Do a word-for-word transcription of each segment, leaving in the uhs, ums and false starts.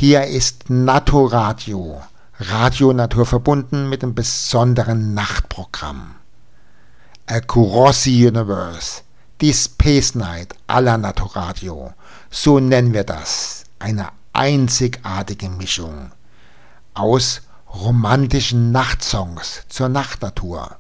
Hier ist Naturradio, Radio naturverbunden mit einem besonderen Nachtprogramm. Across the Universe, die Space Night aller Naturradio, so nennen wir das, eine einzigartige Mischung aus romantischen Nachtsongs zur Nachtnatur,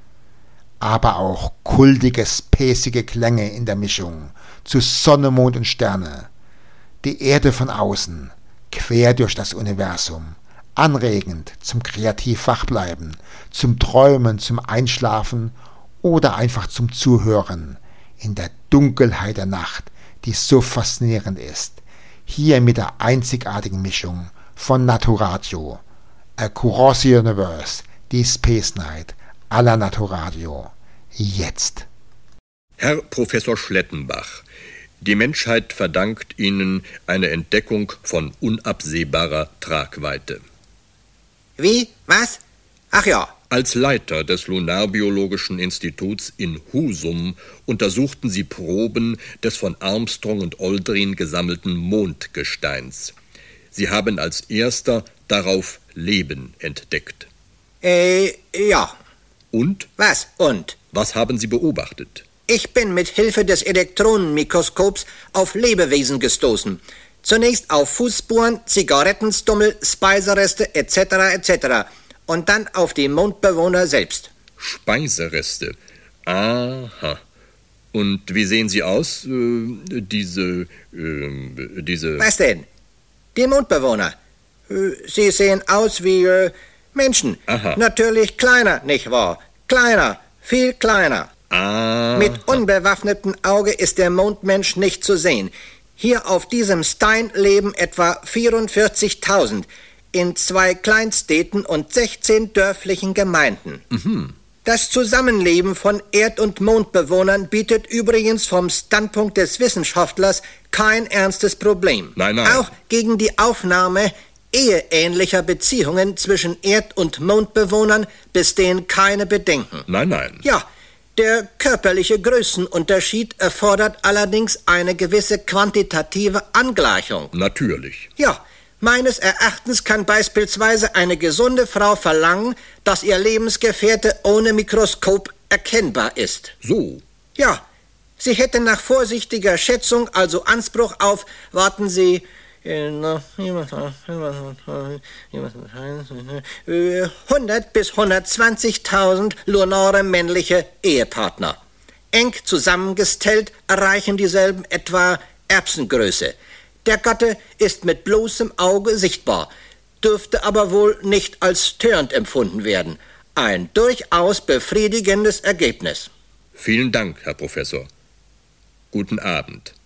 aber auch kultige, spacige Klänge in der Mischung zu Sonne, Mond und Sterne, die Erde von außen, quer durch das Universum, anregend zum kreativ Wachbleiben, zum Träumen, zum Einschlafen oder einfach zum Zuhören in der Dunkelheit der Nacht, die so faszinierend ist. Hier mit der einzigartigen Mischung von Naturradio, Across the Universe, die Space Night aller Naturradio. Jetzt. Herr Professor Schlettenbach, die Menschheit verdankt Ihnen eine Entdeckung von unabsehbarer Tragweite. Wie? Was? Ach ja. Als Leiter des Lunarbiologischen Instituts in Husum untersuchten Sie Proben des von Armstrong und Aldrin gesammelten Mondgesteins. Sie haben als erster darauf Leben entdeckt. Äh, ja. Und? Was und? Was haben Sie beobachtet? Ich bin mit Hilfe des Elektronenmikroskops auf Lebewesen gestoßen. Zunächst auf Fußspuren, Zigarettenstummel, Speisereste et cetera et cetera und dann auf die Mondbewohner selbst. Speisereste? Aha. Und wie sehen sie aus, äh, diese, äh, diese... Was denn? Die Mondbewohner. Äh, sie sehen aus wie äh, Menschen. Aha. Natürlich kleiner, nicht wahr? Kleiner, viel kleiner. Aha. Mit unbewaffnetem Auge ist der Mondmensch nicht zu sehen. Hier auf diesem Stein leben etwa vierundvierzigtausend in zwei Kleinstädten und sechzehn dörflichen Gemeinden. Mhm. Das Zusammenleben von Erd- und Mondbewohnern bietet übrigens vom Standpunkt des Wissenschaftlers kein ernstes Problem. Nein, nein. Auch gegen die Aufnahme eheähnlicher Beziehungen zwischen Erd- und Mondbewohnern bestehen keine Bedenken. Nein, nein. Ja, der körperliche Größenunterschied erfordert allerdings eine gewisse quantitative Angleichung. Natürlich. Ja, meines Erachtens kann beispielsweise eine gesunde Frau verlangen, dass ihr Lebensgefährte ohne Mikroskop erkennbar ist. So. Ja, sie hätte nach vorsichtiger Schätzung also Anspruch auf, warten Sie, hundert bis hundertzwanzigtausend lunare männliche Ehepartner. Eng zusammengestellt erreichen dieselben etwa Erbsengröße. Der Gatte ist mit bloßem Auge sichtbar, dürfte aber wohl nicht als störend empfunden werden. Ein durchaus befriedigendes Ergebnis. Vielen Dank, Herr Professor. Guten Abend.